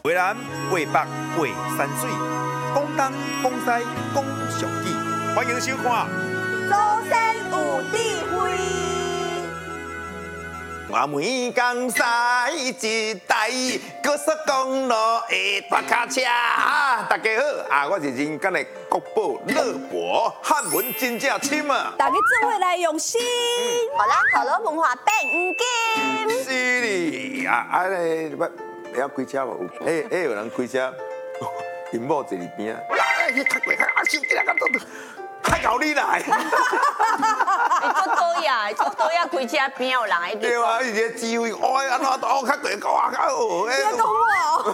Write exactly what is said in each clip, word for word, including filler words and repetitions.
渭南、渭北、渭山水，讲东、讲西、讲上义。欢迎收看。 祖先有智慧。 我每天驶一台高速公路的大卡车啊！大家好啊，我是人间的国宝乐博，汉文真正深啊！ 大家做伙来用心，好啦，好了，文化变唔紧。 是哩啊啊咧，不要开车无？哎哎，有人开车，因某坐伫边啊，哎，去开过开，啊，手机来，都都，太搞你来！ 做多呀，做多呀，开车边有人会记。 对啊，伊个智慧，哦，安怎哦，较对，哇，较好，哎。 你讲我？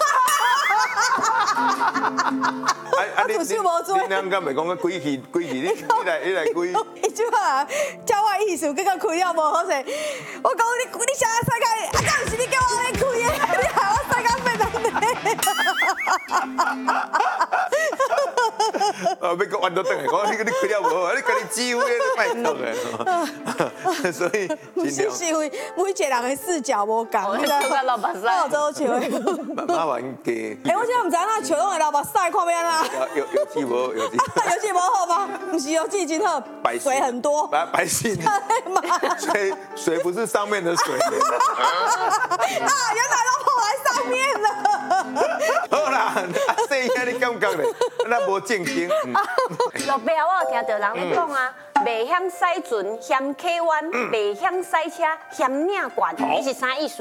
啊啊！你你两个咪讲个鬼气鬼气，你你来你来鬼。 伊即啊，照我意思，结果开了无好势。我讲你你啥世界？啊，敢毋是你叫我来开的？你害我世界变成这。 啊！要讲弯到转来讲，你你开了无好，你家己智慧拜托的。所以不是是因为每一个人的视角无共， 你知道老目屎， 我做笑的。 麻烦给。 哎，我现在唔知影那笑拢会流目屎，看要安怎？ 有有有气无有气？ 有气无好吗？不是有气真好，水很多。 白白信。水水不是上面的水。 啊，原来都跑来上面了。 好啦，这下你感觉咧？咱无正经。 老爸，我有听到人咧讲啊，袂晓驶船嫌客弯，袂晓驶车嫌领管，你是啥意思？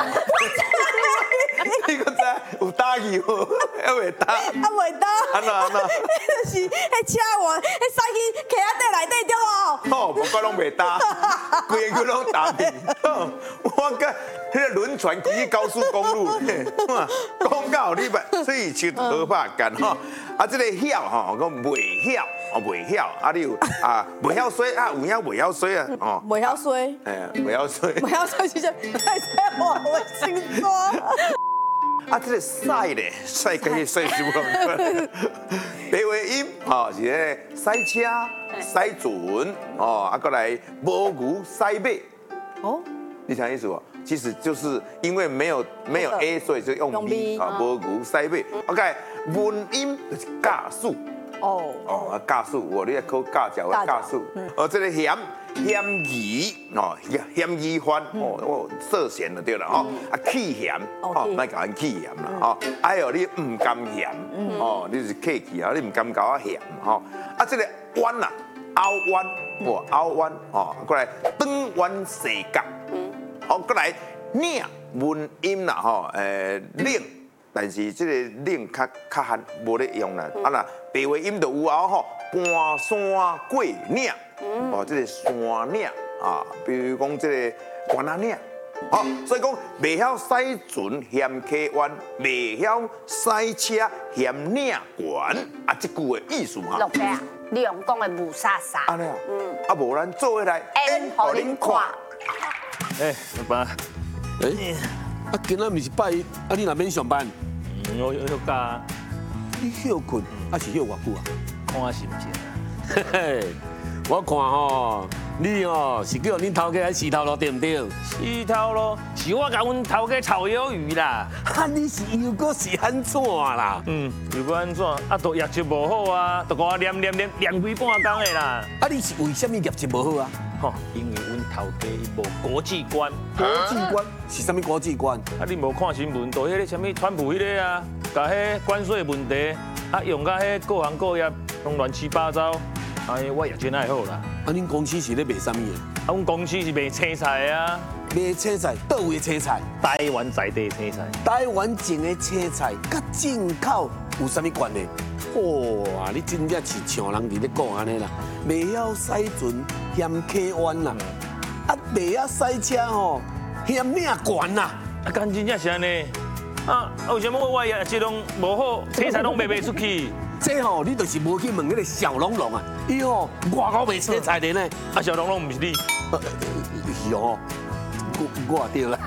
你个知有打去无？还袂打？ 啊，袂打。 安怎安怎？ 迄就是迄车员，迄驶去客仔底内底对无？ 哦，无怪拢袂打，规个拢打去。我甲迄个轮船开去高速公路，讲到你捌水手好拍干吼。啊，这个晓吼，讲袂晓，哦袂晓，啊你有啊袂晓水啊，有影袂晓水啊，哦。 袂晓水。 哎呀，袂晓水。 袂晓水就是太使我我心说。 啊，这个驶咧，驶跟迄驶什么？白话音哦，是咧驶车、驶船哦，啊，过来摸牛、驶马。哦，你啥意思哦？其实就是因为没有没有 A， 所以就用 B 啊，摸牛、驶马。OK， 文音就是驾驶。哦哦，啊，驾驶，我你要考驾照的驾驶。哦，这个嫌。嫌疑哦，嫌疑犯哦，我涉嫌就对了哦。啊，气嫌哦，莫甲人气嫌啦哦。还有你唔甘嫌哦，你是客气啊，你唔甘甲我嫌哦。啊，这个弯呐，凹弯哦，凹弯哦，过来转弯蛇角，好过来领文音啦吼，诶领，但是这个领较较罕无咧用啦。啊那白话音就有啊吼，搬山过岭。哦，这个山岭啊，比如讲这个关仔岭，哦，所以讲袂晓驶船嫌客弯，袂晓驶车嫌领管，啊，这句的意思哈。 老爸，你用讲的无啥啥。 安尼啊，嗯，啊，无咱做伙来演互恁看。 哎，老爸，哎，啊，今仔毋是拜一，啊，你哪免上班？ 嗯，我休假。 你休困，还是休偌久啊？ 看心情啊。 嘿嘿。我看吼，你哦是叫恁头家来洗头路对唔对？ 洗头路是我甲阮头家炒鱿鱼啦。 啊，你是又搁是安怎啦？ 嗯，又搁安怎？啊，都业绩无好啊，都甲我念念念念几半工的啦。 啊，你是为什么业绩无好啊？ 吼，因为阮头家伊无国际观。 国际观是啥物国际观？ 啊，你无看新闻，都迄个啥物川普迄个啊，甲迄关税问题，啊用甲迄各行各业拢乱七八糟。哎，我业绩还好啦。 啊，恁公司是咧卖啥物的？ 啊，阮公司是卖青菜的啊。 卖青菜，倒位的青菜？ 台湾在地青菜。 台湾种的青菜，甲进口有啥物关系？哇，你真正是像人伫咧讲安尼啦，袂晓驶船嫌客弯啦，啊，袂晓驶车吼嫌领管啦。 啊，干真正是安尼。啊，啊，为什么我我业绩拢无好，青菜拢卖袂出去？ 这吼，你就是无去问迄个小龙龙啊，伊吼外口卖青菜的呢。 啊，小龙龙唔是你？ 是哦，我我对啦。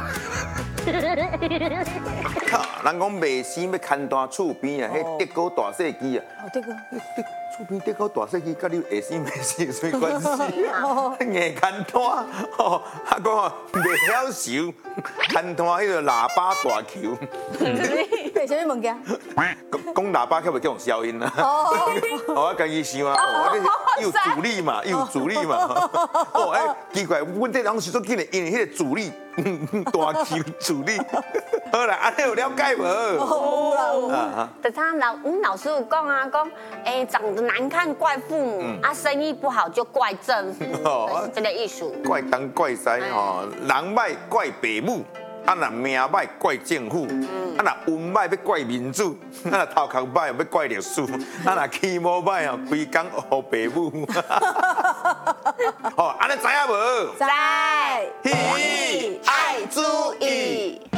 人讲卖生要牵单厝边啊，迄德国大细机啊。 哦，德国。 厝边德国大细机，甲你下生卖生有啥关系？硬牵单哦，啊讲哦，袂晓收牵单迄个喇叭大球。 对，什么物件？ 讲讲喇叭可不可以叫用消音啊？ 哦， 我家己想啊，哦，你有助力嘛，有助力嘛。哦，哎，奇怪，阮这人是做紧的，因为迄个助力，大气助力。好啦，安尼有了解无？ 有啦有。 啊， 就他老，我们老师有讲啊，讲，哎，长得难看怪父母，啊，生意不好就怪政府，就是这个意思。 怪东怪西吼，人歹怪父母。啊，若命歹怪政府，啊，若运歹要怪民主，啊，若头壳歹要怪历史，啊，若起毛歹哦，规工学父母。好，安尼知影无？ 在， 喜爱注意。